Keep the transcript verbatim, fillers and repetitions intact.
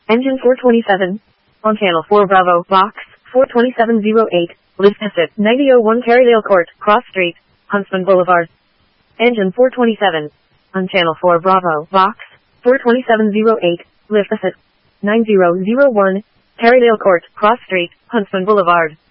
Engine four twenty-seven. On Channel four Bravo, Box four twenty-seven oh eight, Lift Exit ninety oh one Kerrydale Court, Cross Street, Huntsman Boulevard. Engine four twenty-seven. On Channel four Bravo, Box four twenty-seven oh eight, Lift Exit nine oh oh one, Kerrydale Court, Cross Street, Huntsman Boulevard.